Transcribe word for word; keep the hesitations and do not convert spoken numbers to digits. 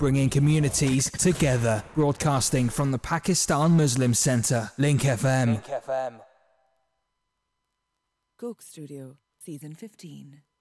bringing communities together. Broadcasting from the Pakistan Muslim Centre, Link F M. Link F M. Coke Studio, Season fifteen.